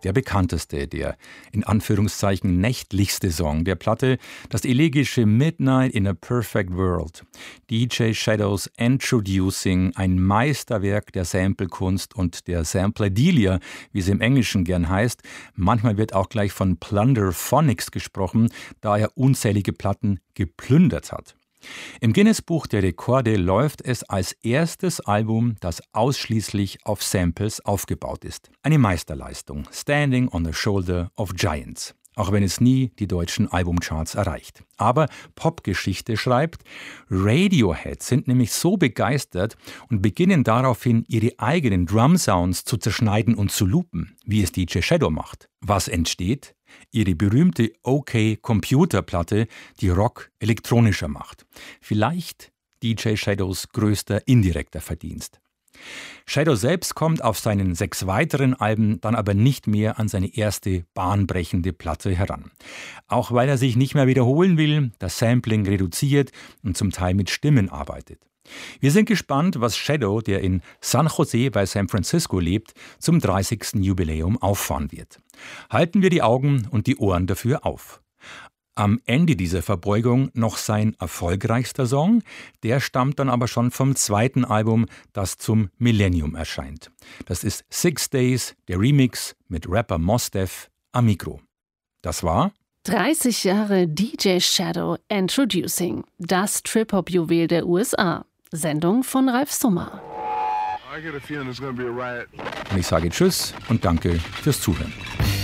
der bekannteste, der in Anführungszeichen nächtlichste Song der Platte, das elegische Midnight in a Perfect World. DJ Shadows Introducing, ein Meisterwerk der Samplekunst und der Sampledelia, wie sie im Englischen gern heißt. Manchmal wird auch gleich von Plunderphonics gesprochen, da er unzählige Platten geplündert hat. Im Guinness-Buch der Rekorde läuft es als erstes Album, das ausschließlich auf Samples aufgebaut ist. Eine Meisterleistung, Standing on the Shoulder of Giants. Auch wenn es nie die deutschen Albumcharts erreicht. Aber Popgeschichte schreibt, Radiohead sind nämlich so begeistert und beginnen daraufhin, ihre eigenen Drum-Sounds zu zerschneiden und zu loopen, wie es DJ Shadow macht. Was entsteht? Ihre berühmte OK-Computerplatte, die Rock elektronischer macht. Vielleicht DJ Shadows größter indirekter Verdienst. Shadow selbst kommt auf seinen 6 weiteren Alben dann aber nicht mehr an seine erste bahnbrechende Platte heran. Auch weil er sich nicht mehr wiederholen will, das Sampling reduziert und zum Teil mit Stimmen arbeitet. Wir sind gespannt, was Shadow, der in San Jose bei San Francisco lebt, zum 30. Jubiläum auffahren wird. Halten wir die Augen und die Ohren dafür auf. Am Ende dieser Verbeugung noch sein erfolgreichster Song, der stammt dann aber schon vom 2. Album, das zum Millennium erscheint. Das ist 6 Days, der Remix mit Rapper Mos Def am Mikro. Das war 30 Jahre DJ Shadow Introducing, das Trip-Hop-Juwel der USA. Sendung von Ralf Summer. Und ich sage Tschüss und danke fürs Zuhören.